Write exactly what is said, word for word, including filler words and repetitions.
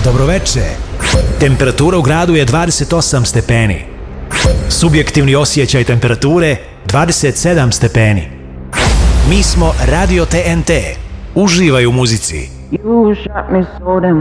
Dobroveče. Temperatura u gradu je dvadeset osam stepeni. Subjektivni osjećaj temperature dvadeset sedam stepeni. Mi smo Radio T N T. Uživaj u muzici. You shot me so damn